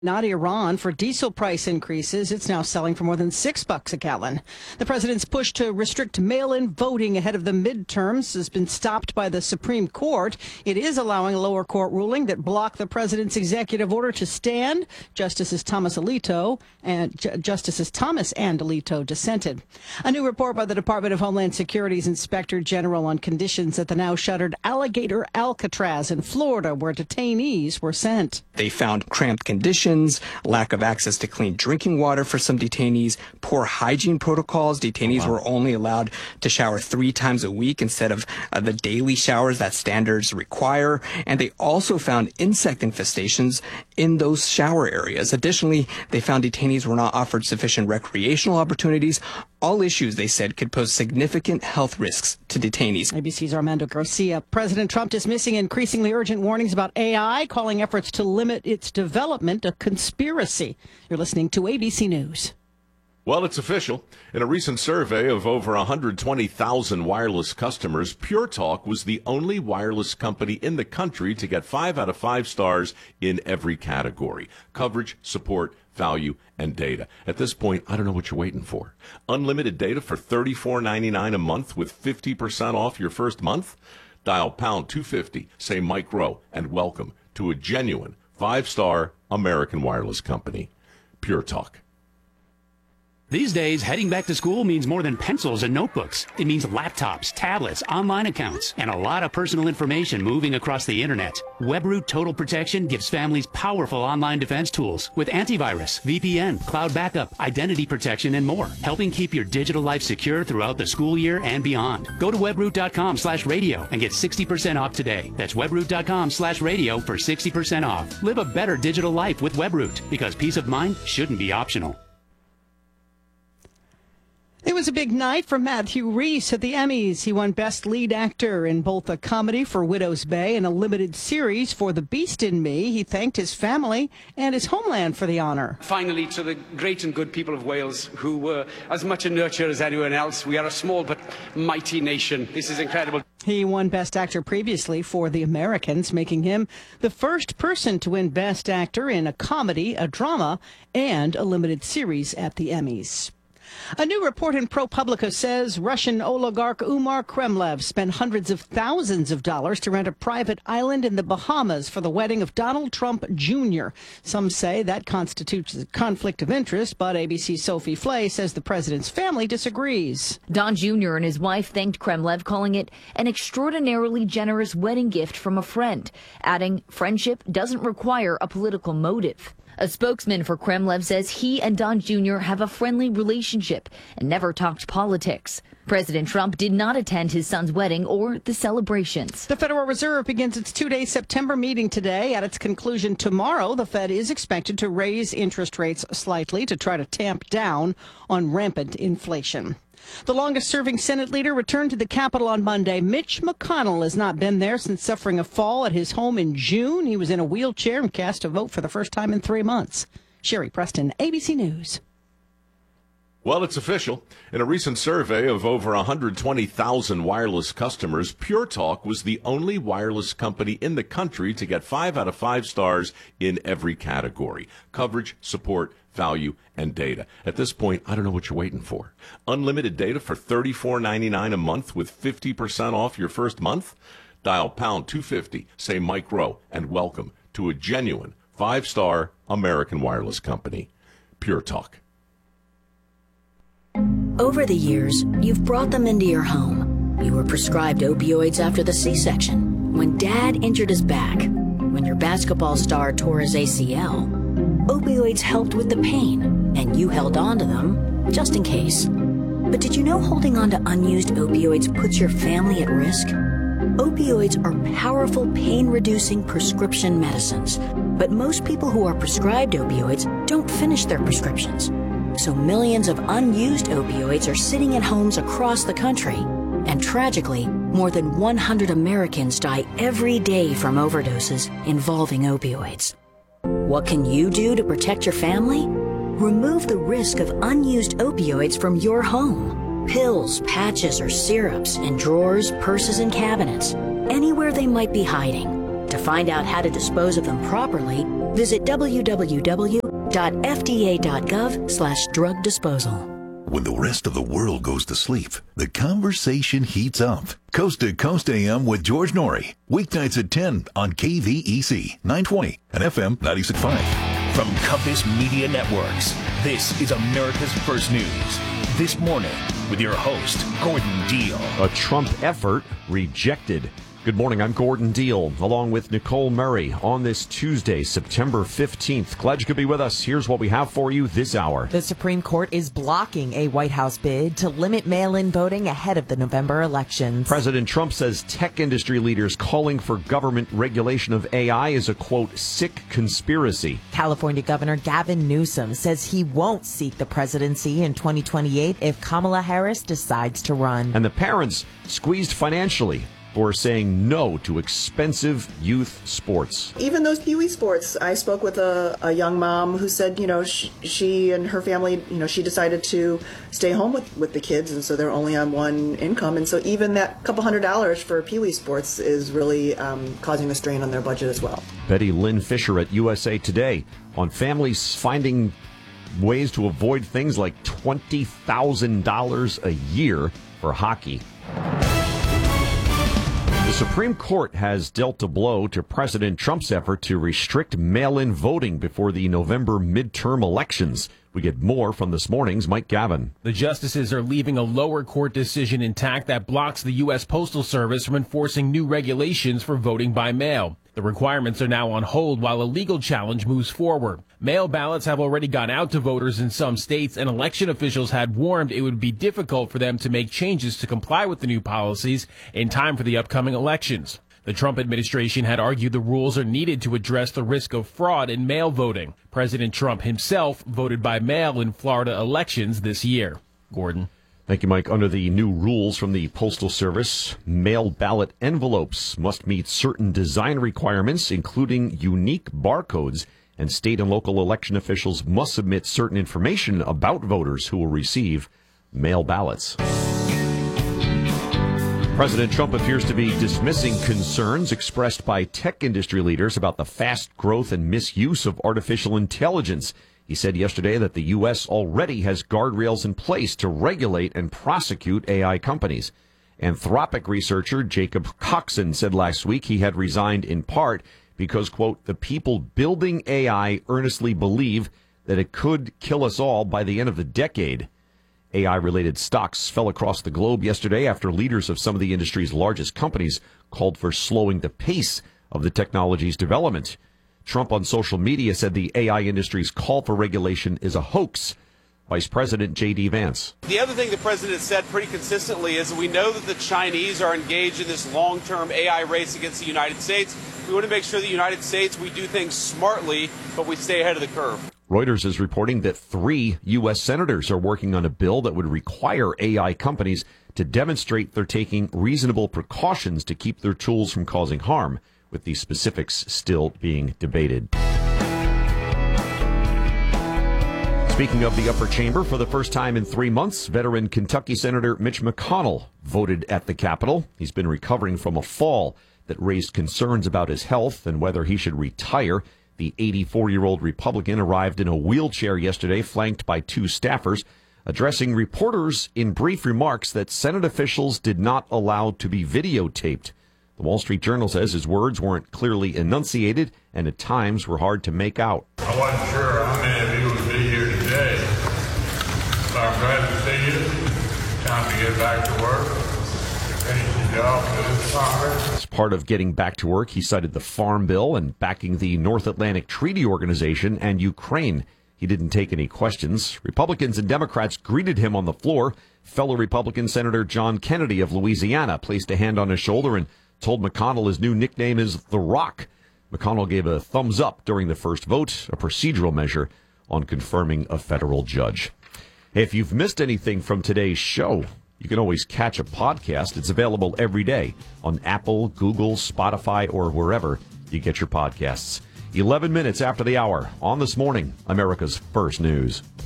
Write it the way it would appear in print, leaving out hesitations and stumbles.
Not Iran for diesel price increases. It's now selling for more than $6 a gallon. The president's push to restrict mail-in voting ahead of the midterms has been stopped by the Supreme Court. It is allowing a lower court ruling that blocked the president's executive order to stand. Justices Thomas and Alito dissented. A new report by the Department of Homeland Security's Inspector General on conditions at the now shuttered Alligator Alcatraz in Florida, where detainees were sent. They found cramped conditions, lack of access to clean drinking water for some detainees, poor hygiene protocols. Detainees were only allowed to shower 3 times a week instead of the daily showers that standards require. And they also found insect infestations in those shower areas. Additionally, they found detainees were not offered sufficient recreational opportunities. All issues, they said, could pose significant health risks to detainees. ABC's Armando Garcia. President Trump dismissing increasingly urgent warnings about AI, calling efforts to limit its development a conspiracy. You're listening to ABC News. Well, it's official. In a recent survey of over 120,000 wireless customers, Pure Talk was the only wireless company in the country to get 5 out of 5 stars in every category: coverage, support, value, and data. At this point, I don't know what you're waiting for. Unlimited data for $34.99 a month with 50% off your first month? Dial pound 250, say Mike Rowe, and welcome to a genuine 5-star American wireless company. Pure Talk. These days, heading back to school means more than pencils and notebooks. It means laptops, tablets, online accounts, and a lot of personal information moving across the internet. WebRoot Total Protection gives families powerful online defense tools with antivirus, VPN, cloud backup, identity protection, and more, helping keep your digital life secure throughout the school year and beyond. Go to webroot.com/radio and get 60% off today. That's webroot.com/radio for 60% off. Live a better digital life with WebRoot, because peace of mind shouldn't be optional. It was a big night for Matthew Rhys at the Emmys. He won Best Lead Actor in both a comedy for Widow's Bay and a limited series for The Beast in Me. He thanked his family and his homeland for the honor. Finally, to the great and good people of Wales, who were as much a nurture as anyone else. We are a small but mighty nation. This is incredible. He won Best Actor previously for The Americans, making him the first person to win Best Actor in a comedy, a drama, and a limited series at the Emmys. A new report in ProPublica says Russian oligarch Umar Kremlev spent hundreds of thousands of dollars to rent a private island in the Bahamas for the wedding of Donald Trump Jr. Some say that constitutes a conflict of interest, but ABC's Sophie Flay says the president's family disagrees. Don Jr. and his wife thanked Kremlev, calling it an extraordinarily generous wedding gift from a friend, adding friendship doesn't require a political motive. A spokesman for Kremlev says he and Don Jr. have a friendly relationship and never talked politics. President Trump did not attend his son's wedding or the celebrations. The Federal Reserve begins its 2-day September meeting today. At its conclusion tomorrow, the Fed is expected to raise interest rates slightly to try to tamp down on rampant inflation. The longest-serving Senate leader returned to the Capitol on Monday. Mitch McConnell has not been there since suffering a fall at his home in June. He was in a wheelchair and cast a vote for the first time in 3 months. Sherry Preston, ABC News. Well, it's official. In a recent survey of over 120,000 wireless customers, Pure Talk was the only wireless company in the country to get 5 out of 5 stars in every category: coverage, support, value, and data. At this point, I don't know what you're waiting for. Unlimited data for $34.99 a month with 50% off your first month? Dial pound 250, say Mike Rowe, and welcome to a genuine 5-star American wireless company. Pure Talk. Over the years, you've brought them into your home. You were prescribed opioids after the C-section, when Dad injured his back, when your basketball star tore his ACL. Opioids helped with the pain, and you held on to them just in case. But did you know holding on to unused opioids puts your family at risk? Opioids are powerful pain-reducing prescription medicines, but most people who are prescribed opioids don't finish their prescriptions. So millions of unused opioids are sitting in homes across the country. And tragically, more than 100 Americans die every day from overdoses involving opioids. What can you do to protect your family? Remove the risk of unused opioids from your home. Pills, patches, or syrups in drawers, purses, and cabinets, anywhere they might be hiding. To find out how to dispose of them properly, visit www.fda.gov/drug disposal. When the rest of the world goes to sleep, the conversation heats up. Coast to Coast AM with George Norrie. Weeknights at 10 on KVEC 920 and FM 96.5. From Compass Media Networks, this is America's First News. This morning with your host, Gordon Deal. A Trump effort rejected. Good morning, I'm Gordon Deal, along with Nicole Murray on this Tuesday, September 15th. Glad you could be with us. Here's what we have for you this hour. The Supreme Court is blocking a White House bid to limit mail-in voting ahead of the November elections. President Trump says tech industry leaders calling for government regulation of AI is a, quote, sick conspiracy. California Governor Gavin Newsom says he won't seek the presidency in 2028 if Kamala Harris decides to run. And the parents squeezed financially for saying no to expensive youth sports. Even those Pee Wee sports, I spoke with a young mom who said, she and her family, she decided to stay home with the kids, and so they're only on one income. And so even that couple $100 for Pee Wee sports is really causing a strain on their budget as well. Betty Lynn Fisher at USA Today on families finding ways to avoid things like $20,000 a year for hockey. The Supreme Court has dealt a blow to President Trump's effort to restrict mail-in voting before the November midterm elections. We get more from this morning's Mike Gavin. The justices are leaving a lower court decision intact that blocks the U.S. Postal Service from enforcing new regulations for voting by mail. The requirements are now on hold while a legal challenge moves forward. Mail ballots have already gone out to voters in some states, and election officials had warned it would be difficult for them to make changes to comply with the new policies in time for the upcoming elections. The Trump administration had argued the rules are needed to address the risk of fraud in mail voting. President Trump himself voted by mail in Florida elections this year. Gordon. Thank you, Mike. Under the new rules from the Postal Service, mail ballot envelopes must meet certain design requirements, including unique barcodes, and state and local election officials must submit certain information about voters who will receive mail ballots. President Trump appears to be dismissing concerns expressed by tech industry leaders about the fast growth and misuse of artificial intelligence. He said yesterday that the U.S. already has guardrails in place to regulate and prosecute AI companies. Anthropic researcher Jacob Coxon said last week he had resigned in part because, quote, the people building AI earnestly believe that it could kill us all by the end of the decade. AI-related stocks fell across the globe yesterday after leaders of some of the industry's largest companies called for slowing the pace of the technology's development. Trump on social media said the AI industry's call for regulation is a hoax. Vice President J.D. Vance. The other thing the president has said pretty consistently is we know that the Chinese are engaged in this long-term AI race against the United States. We want to make sure the United States, we do things smartly, but we stay ahead of the curve. Reuters is reporting that 3 U.S. senators are working on a bill that would require AI companies to demonstrate they're taking reasonable precautions to keep their tools from causing harm, with the specifics still being debated. Speaking of the upper chamber, for the first time in 3 months, veteran Kentucky Senator Mitch McConnell voted at the Capitol. He's been recovering from a fall that raised concerns about his health and whether he should retire. The 84-year-old Republican arrived in a wheelchair yesterday, flanked by 2 staffers, addressing reporters in brief remarks that Senate officials did not allow to be videotaped. The Wall Street Journal says his words weren't clearly enunciated and at times were hard to make out. I wasn't sure how many of you would be here today, but I'm glad to see you. Time to get back to work, finish the job for this Congress. As part of getting back to work, he cited the Farm Bill and backing the North Atlantic Treaty Organization and Ukraine. He didn't take any questions. Republicans and Democrats greeted him on the floor. Fellow Republican Senator John Kennedy of Louisiana placed a hand on his shoulder and told McConnell his new nickname is The Rock. McConnell gave a thumbs up during the first vote, a procedural measure on confirming a federal judge. Hey, if you've missed anything from today's show, you can always catch a podcast. It's available every day on Apple, Google, Spotify, or wherever you get your podcasts. 11 minutes after the hour on This Morning, America's First News.